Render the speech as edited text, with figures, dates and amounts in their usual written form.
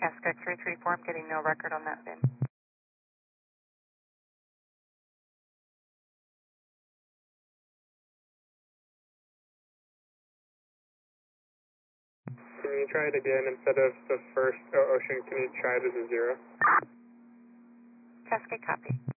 Cascade 334, I'm getting no record on that bin. Can you try it again instead of the first ocean? Can you try it as a 0? Cascade copy.